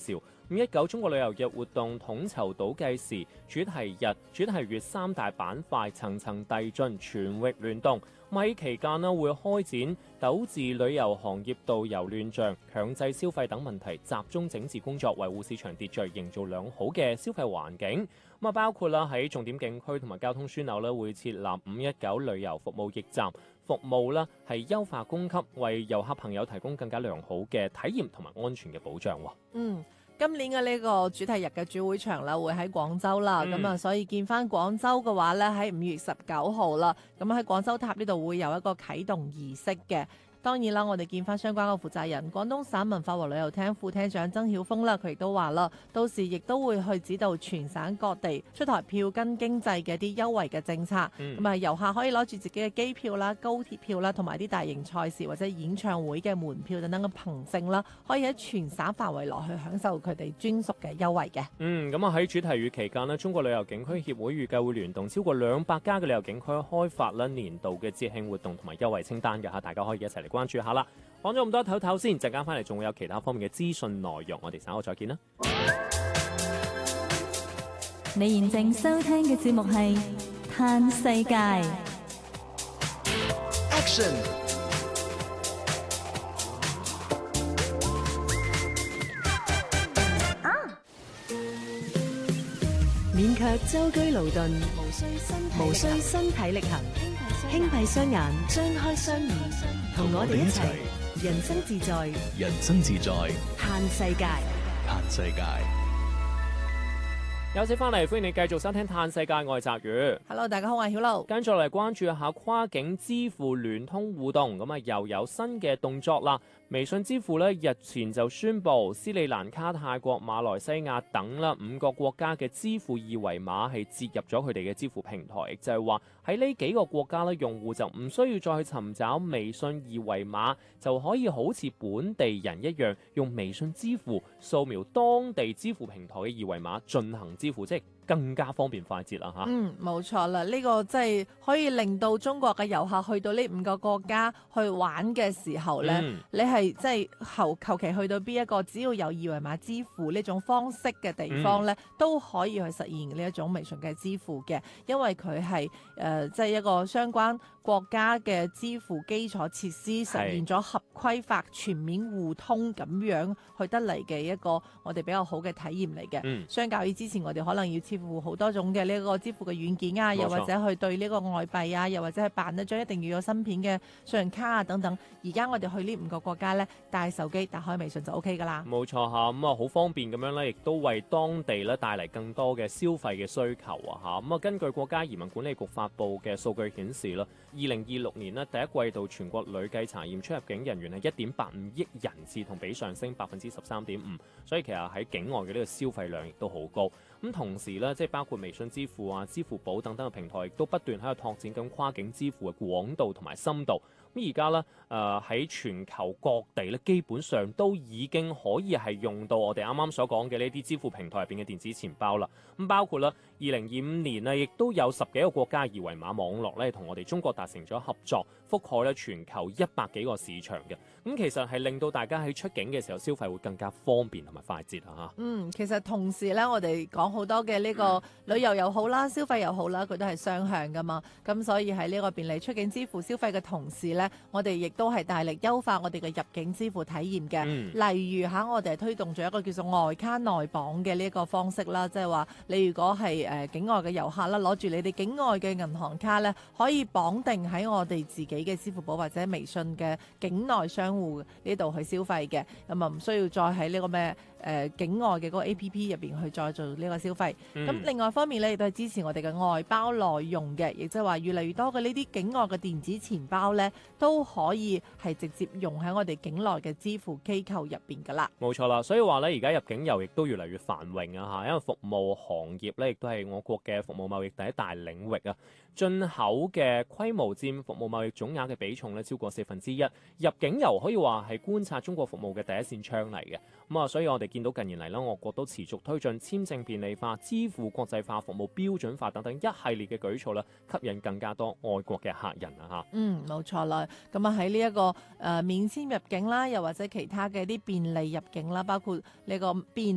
紹。519中國旅遊日活動統籌倒計時，主題日、主題月3大板塊層層遞進，全域聯動。喺期間呢會開展糾治旅遊行業導遊亂象、強制消費等問題，集中整治工作，維護市場秩序，營造良好嘅消費環境。包括啦喺重點景區同埋交通樞紐咧，會設立519旅遊服務驛站，服務啦係優化供給，為遊客朋友提供更加良好嘅體驗同埋安全嘅保障。 今年嘅呢個主題日嘅主會場啦，會喺廣州啦，所以見翻廣州嘅話咧，喺5月19號啦，咁喺廣州塔呢度會有一個啟動儀式嘅。當然啦，我哋見翻相關嘅負責人，廣東省文化和旅遊廳副廳長曾曉峰啦，佢亦都話啦，到時亦都會去指導全省各地出台票根經濟嘅啲優惠嘅政策。遊客可以攞住自己嘅機票啦、高鐵票啦，同埋啲大型賽事或者演唱會嘅門票等等嘅憑證啦，可以喺全省範圍內去享受佢哋專屬嘅優惠嘅。 喺主題月期間呢，中國旅遊景區協會預計會聯動超過200家嘅旅遊景區開發啦年度嘅節慶活動同埋優惠清單嘅嚇，大家可以一齊嚟關注下啦。講咗咁多，唞唞先，陣間翻嚟仲會有其他方面嘅資訊內容，我哋稍後再見啦。 你現正收聽嘅節目係《嘆世界》。 Action！ 勉強舟車勞頓，無需身體力行，輕閉雙眼，張開雙耳，同我哋一齊人生自在， 人生自在， 嘆世界， 嘆世界。 休息翻嚟，歡迎你繼續收聽《嘆世界》，我係澤宇。 Hello， 大家好，我係曉露。跟住嚟關注一下跨境支付聯通互動，又有新嘅動作啦。微信支付咧日前就宣布，斯里蘭卡、泰國、馬來西亞等啦5個國家嘅支付二維碼係接入咗佢哋嘅支付平台，亦就係話喺呢幾個國家咧，用戶就唔需要再去尋找微信二維碼，就可以好似本地人一樣用微信支付掃描當地支付平台嘅二維碼進行支付，即係更加方便快捷啦嚇。 冇錯啦，呢個即係可以令到中國嘅遊客去到呢5個國家去玩嘅時候呢，你係即係求其去到邊一個，只要有二維碼支付呢種方式嘅地方呢，都可以去實現呢一種微信嘅支付嘅，因為佢係即係一個相關國家嘅支付基礎設施實現咗合規化、全面互通咁樣去得嚟嘅一個我哋比較好嘅體驗嚟嘅。相較於之前我哋可能要支付好多種嘅呢個支付嘅軟件啊，又或者去對呢個外幣啊，又或者係辦一張一定要有芯片嘅信用卡啊等等。而家我哋去呢5個國家呢，帶手機打開微信就 OK 噶啦。 冇錯嚇，咁好方便咁樣咧，亦都為當地咧帶嚟更多嘅消費嘅需求啊嚇。咁根據國家移民管理局發布嘅數據顯示啦，2026年呢第一季度全國累計查驗出入境人員係1.85億人次，同比上升13.5%，所以其實喺境外嘅呢個消費量亦都好高。咁同時咧，即係包括微信支付啊、支付寶等等嘅平台，亦都不斷喺度拓展緊跨境支付嘅廣度同埋深度。咁而家咧，喺全球各地咧，基本上都已經可以係用到我哋啱啱所講嘅呢啲支付平台入邊嘅電子錢包啦。咁包括啦，2025年啊，亦都有10幾個國家二維碼網絡咧，同我哋中國達成咗合作，覆蓋咧全球100幾個市場嘅。咁其實係令到大家喺出境嘅時候消費會更加方便同埋快捷啊！嚇。 其實同時咧，我哋講好多嘅呢個旅遊又好啦，消費又好啦，佢都係雙向噶嘛。咁所以喺呢個便利出境支付消費嘅同時咧，我哋亦都係大力優化我哋嘅入境支付體驗嘅。例如我哋係推動咗一個叫做外卡內綁嘅呢一個方式啦，即係話你如果係境外嘅遊客啦，攞住你哋境外嘅銀行卡咧，可以綁定喺我哋自己嘅支付寶或者微信嘅境內商戶呢度去消費嘅，咁啊唔需要再喺呢個咩境外嘅嗰個 APP 入邊去再做呢個消費。咁另外一方面咧，亦都係支持我哋嘅外包內用嘅，亦即係話越嚟越多嘅呢啲境外嘅電子錢包咧，都可以係直接用喺我哋境內嘅支付機構入邊噶啦。 冇錯啦，所以話咧，而家入境遊亦都越嚟越繁榮啊嚇，因為服務行業咧亦都係我國嘅服務貿易第一大領域啊。進口嘅規模佔服務貿易總額嘅比重咧超過1/4，入境遊可以話係觀察中國服務嘅第一扇窗嚟嘅。咁啊，所以我哋見到近年嚟咧，我國都持續推進簽證便利化、支付國際化、服務標準化等等一系列嘅舉措啦，吸引更加多外國嘅客人啊嚇。 冇錯啦。咁啊喺呢一個免簽入境啦，又或者其他嘅啲便利入境啦，包括呢個便